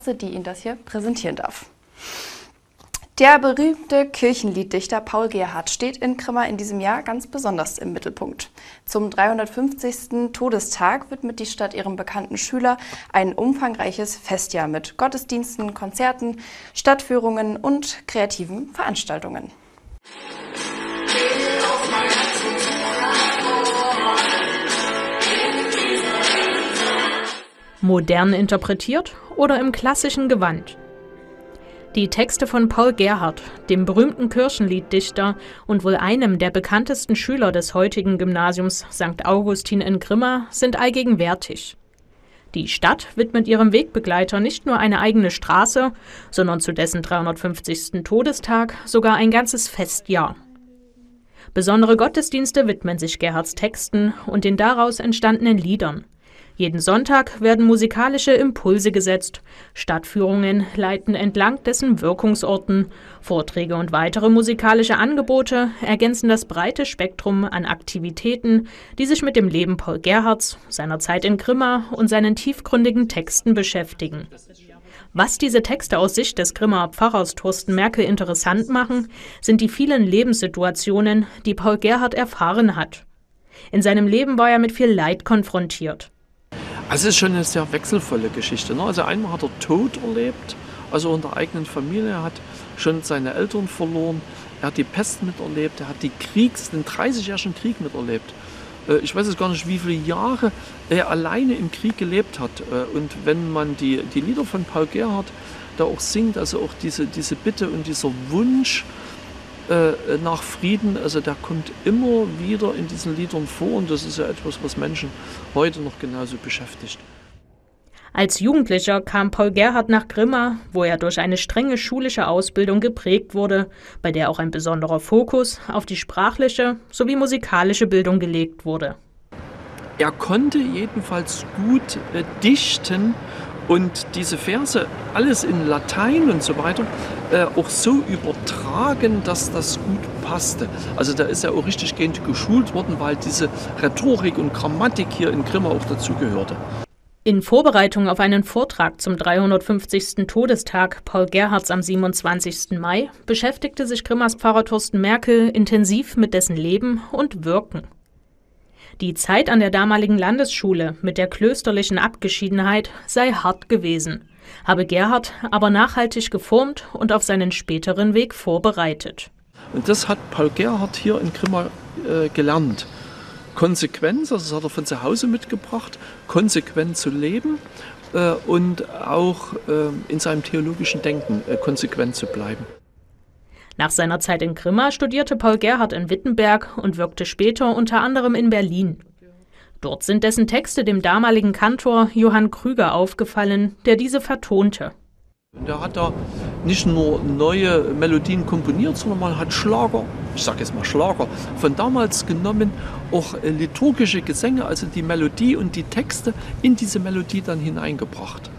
die Ihnen das hier präsentieren darf. Der berühmte Kirchenlieddichter Paul Gerhardt steht in Grimma in diesem Jahr ganz besonders im Mittelpunkt. Zum 350. Todestag widmet die Stadt ihrem bekannten Schüler ein umfangreiches Festjahr mit Gottesdiensten, Konzerten, Stadtführungen und kreativen Veranstaltungen. Modern interpretiert oder im klassischen Gewand? Die Texte von Paul Gerhardt, dem berühmten Kirchenlieddichter und wohl einem der bekanntesten Schüler des heutigen Gymnasiums St. Augustin in Grimma, sind allgegenwärtig. Die Stadt widmet ihrem Wegbegleiter nicht nur eine eigene Straße, sondern zu dessen 350. Todestag sogar ein ganzes Festjahr. Besondere Gottesdienste widmen sich Gerhardts Texten und den daraus entstandenen Liedern. Jeden Sonntag werden musikalische Impulse gesetzt, Stadtführungen leiten entlang dessen Wirkungsorten, Vorträge und weitere musikalische Angebote ergänzen das breite Spektrum an Aktivitäten, die sich mit dem Leben Paul Gerhardts, seiner Zeit in Grimma und seinen tiefgründigen Texten beschäftigen. Was diese Texte aus Sicht des Grimmaer Pfarrers Thorsten Merkel interessant machen, sind die vielen Lebenssituationen, die Paul Gerhardt erfahren hat. In seinem Leben war er mit viel Leid konfrontiert. Also es ist schon eine sehr wechselvolle Geschichte. Also einmal hat er Tod erlebt, also in der eigenen Familie. Er hat schon seine Eltern verloren. Er hat die Pest miterlebt. Er hat den 30-jährigen Krieg miterlebt. Ich weiß jetzt gar nicht, wie viele Jahre er alleine im Krieg gelebt hat. Und wenn man die Lieder von Paul Gerhardt da auch singt, also auch diese Bitte und dieser Wunsch nach Frieden, also der kommt immer wieder in diesen Liedern vor und das ist ja etwas, was Menschen heute noch genauso beschäftigt. Als Jugendlicher kam Paul Gerhardt nach Grimma, wo er durch eine strenge schulische Ausbildung geprägt wurde, bei der auch ein besonderer Fokus auf die sprachliche sowie musikalische Bildung gelegt wurde. Er konnte jedenfalls gut dichten und diese Verse, alles in Latein und so weiter, auch so übertragen, dass das gut passte. Also da ist er auch richtig gehend geschult worden, weil diese Rhetorik und Grammatik hier in Grimma auch dazu gehörte. In Vorbereitung auf einen Vortrag zum 350. Todestag Paul Gerhardts am 27. Mai beschäftigte sich Grimmas Pfarrer Thorsten Merkel intensiv mit dessen Leben und Wirken. Die Zeit an der damaligen Landesschule mit der klösterlichen Abgeschiedenheit sei hart gewesen, habe Gerhardt aber nachhaltig geformt und auf seinen späteren Weg vorbereitet. Und das hat Paul Gerhardt hier in Grimma gelernt. Konsequenz, also das hat er von zu Hause mitgebracht, konsequent zu leben und auch in seinem theologischen Denken konsequent zu bleiben. Nach seiner Zeit in Grimma studierte Paul Gerhardt in Wittenberg und wirkte später unter anderem in Berlin. Dort sind dessen Texte dem damaligen Kantor Johann Krüger aufgefallen, der diese vertonte. Der hat da nicht nur neue Melodien komponiert, sondern man hat Schlager, ich sage jetzt mal Schlager, von damals genommen, auch liturgische Gesänge, also die Melodie und die Texte in diese Melodie dann hineingebracht.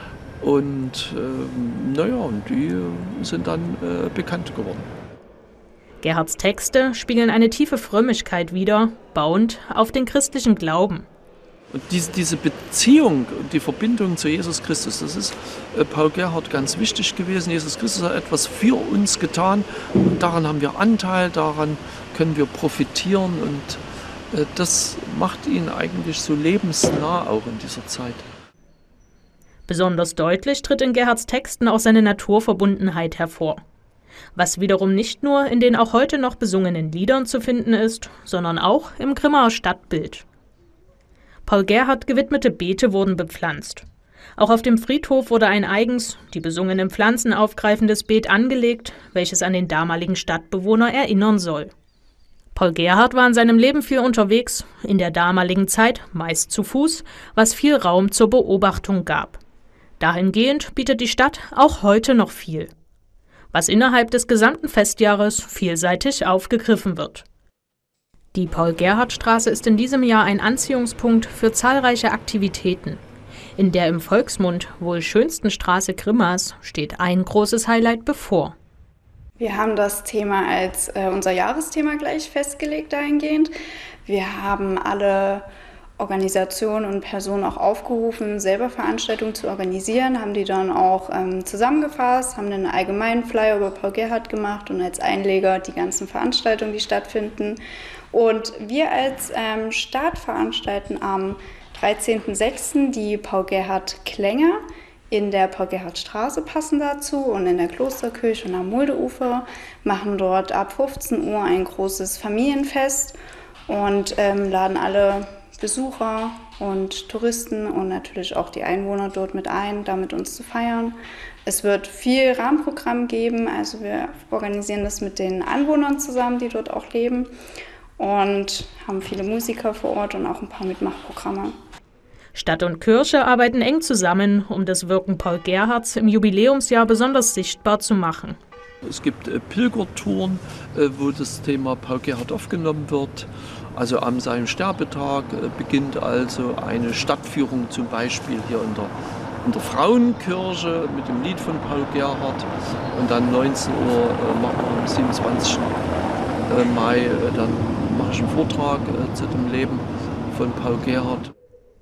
Und die sind dann bekannt geworden. Gerhardts Texte spiegeln eine tiefe Frömmigkeit wider, bauend auf den christlichen Glauben. Und diese Beziehung und die Verbindung zu Jesus Christus, das ist Paul Gerhardt ganz wichtig gewesen. Jesus Christus hat etwas für uns getan und daran haben wir Anteil, daran können wir profitieren und das macht ihn eigentlich so lebensnah auch in dieser Zeit. Besonders deutlich tritt in Gerhardts Texten auch seine Naturverbundenheit hervor. Was wiederum nicht nur in den auch heute noch besungenen Liedern zu finden ist, sondern auch im Grimmaer Stadtbild. Paul Gerhardt gewidmete Beete wurden bepflanzt. Auch auf dem Friedhof wurde ein eigens die besungenen Pflanzen aufgreifendes Beet angelegt, welches an den damaligen Stadtbewohner erinnern soll. Paul Gerhardt war in seinem Leben viel unterwegs, in der damaligen Zeit meist zu Fuß, was viel Raum zur Beobachtung gab. Dahingehend bietet die Stadt auch heute noch viel, was innerhalb des gesamten Festjahres vielseitig aufgegriffen wird. Die Paul-Gerhardt-Straße ist in diesem Jahr ein Anziehungspunkt für zahlreiche Aktivitäten. In der im Volksmund wohl schönsten Straße Grimmas steht ein großes Highlight bevor. Wir haben das Thema als unser Jahresthema gleich festgelegt dahingehend. Wir haben alle Organisationen und Personen auch aufgerufen, selber Veranstaltungen zu organisieren, haben die dann auch zusammengefasst, haben einen allgemeinen Flyer über Paul Gerhardt gemacht und als Einleger die ganzen Veranstaltungen, die stattfinden. Und wir als Stadt veranstalten am 13.06. die Paul Gerhardt Klänge in der Paul-Gerhardt-Straße passen dazu und in der Klosterkirche und am Muldeufer, machen dort ab 15 Uhr ein großes Familienfest und laden alle Besucher und Touristen und natürlich auch die Einwohner dort mit ein, da mit uns zu feiern. Es wird viel Rahmenprogramm geben, also wir organisieren das mit den Anwohnern zusammen, die dort auch leben und haben viele Musiker vor Ort und auch ein paar Mitmachprogramme. Stadt und Kirche arbeiten eng zusammen, um das Wirken Paul Gerhardts im Jubiläumsjahr besonders sichtbar zu machen. Es gibt Pilgertouren, wo das Thema Paul Gerhardt aufgenommen wird. Also an seinem Sterbetag beginnt also eine Stadtführung zum Beispiel hier in der Frauenkirche mit dem Lied von Paul Gerhardt. Und dann 19 Uhr machen wir am 27. Mai, dann mache ich einen Vortrag zu dem Leben von Paul Gerhardt.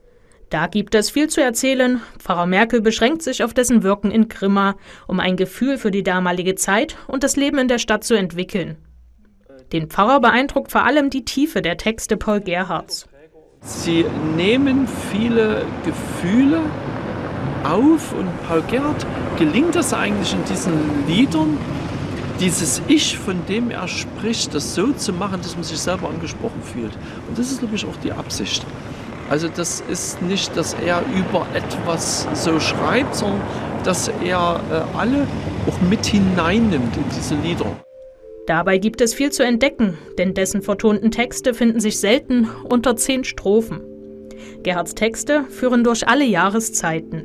Da gibt es viel zu erzählen. Pfarrer Merkel beschränkt sich auf dessen Wirken in Grimma, um ein Gefühl für die damalige Zeit und das Leben in der Stadt zu entwickeln. Den Pfarrer beeindruckt vor allem die Tiefe der Texte Paul Gerhardts. Sie nehmen viele Gefühle auf und Paul Gerhardt gelingt es eigentlich in diesen Liedern, dieses Ich, von dem er spricht, das so zu machen, dass man sich selber angesprochen fühlt. Und das ist, glaube ich, auch die Absicht. Also das ist nicht, dass er über etwas so schreibt, sondern dass er alle auch mit hineinnimmt in diese Lieder. Dabei gibt es viel zu entdecken, denn dessen vertonten Texte finden sich selten unter 10 Strophen. Gerhardts Texte führen durch alle Jahreszeiten.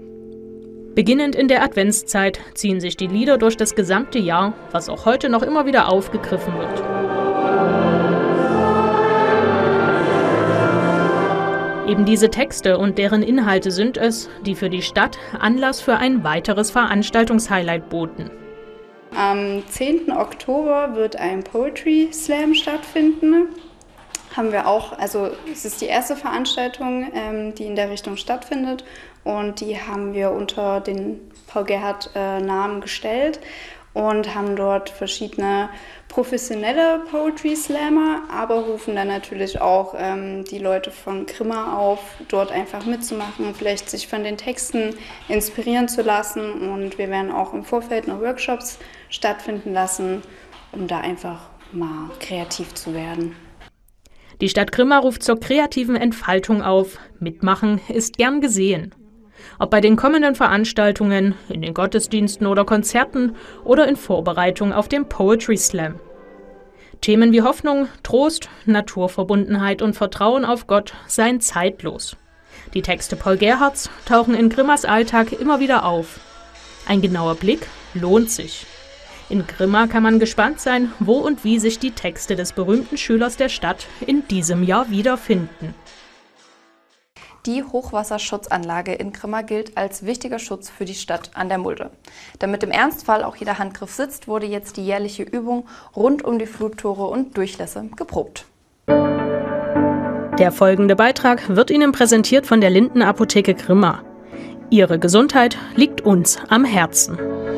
Beginnend in der Adventszeit ziehen sich die Lieder durch das gesamte Jahr, was auch heute noch immer wieder aufgegriffen wird. Eben diese Texte und deren Inhalte sind es, die für die Stadt Anlass für ein weiteres Veranstaltungshighlight boten. Am 10. Oktober wird ein Poetry Slam stattfinden. Haben wir auch, also es ist die erste Veranstaltung, die in der Richtung stattfindet und die haben wir unter den Paul Gerhardt Namen gestellt und haben dort verschiedene professionelle Poetry Slammer, aber rufen dann natürlich auch die Leute von Grimma auf, dort einfach mitzumachen, vielleicht sich von den Texten inspirieren zu lassen und wir werden auch im Vorfeld noch Workshops stattfinden lassen, um da einfach mal kreativ zu werden. Die Stadt Grimma ruft zur kreativen Entfaltung auf. Mitmachen ist gern gesehen. Ob bei den kommenden Veranstaltungen, in den Gottesdiensten oder Konzerten oder in Vorbereitung auf den Poetry Slam. Themen wie Hoffnung, Trost, Naturverbundenheit und Vertrauen auf Gott seien zeitlos. Die Texte Paul Gerhardts tauchen in Grimmas Alltag immer wieder auf. Ein genauer Blick lohnt sich. In Grimma kann man gespannt sein, wo und wie sich die Texte des berühmten Schülers der Stadt in diesem Jahr wiederfinden. Die Hochwasserschutzanlage in Grimma gilt als wichtiger Schutz für die Stadt an der Mulde. Damit im Ernstfall auch jeder Handgriff sitzt, wurde jetzt die jährliche Übung rund um die Fluttore und Durchlässe geprobt. Der folgende Beitrag wird Ihnen präsentiert von der Linden-Apotheke Grimma. Ihre Gesundheit liegt uns am Herzen.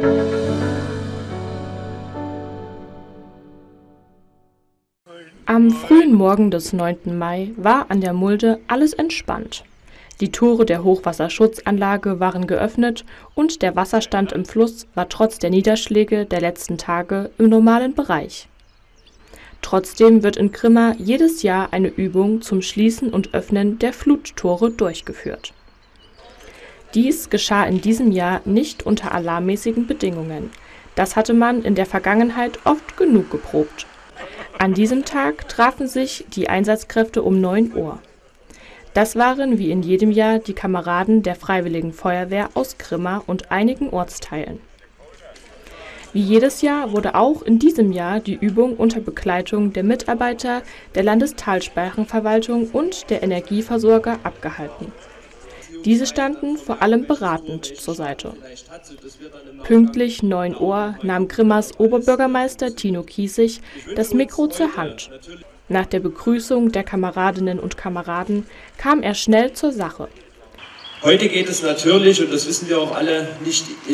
Am frühen Morgen des 9. Mai war an der Mulde alles entspannt. Die Tore der Hochwasserschutzanlage waren geöffnet und der Wasserstand im Fluss war trotz der Niederschläge der letzten Tage im normalen Bereich. Trotzdem wird in Grimma jedes Jahr eine Übung zum Schließen und Öffnen der Fluttore durchgeführt. Dies geschah in diesem Jahr nicht unter alarmmäßigen Bedingungen. Das hatte man in der Vergangenheit oft genug geprobt. An diesem Tag trafen sich die Einsatzkräfte um 9 Uhr. Das waren wie in jedem Jahr die Kameraden der Freiwilligen Feuerwehr aus Grimma und einigen Ortsteilen. Wie jedes Jahr wurde auch in diesem Jahr die Übung unter Begleitung der Mitarbeiter der Landestalsperrenverwaltung und der Energieversorger abgehalten. Diese standen vor allem beratend zur Seite. Pünktlich 9 Uhr nahm Grimmas Oberbürgermeister Tino Kiesig das Mikro zur Hand. Nach der Begrüßung der Kameradinnen und Kameraden kam er schnell zur Sache. Heute geht es natürlich, und das wissen wir auch alle, nicht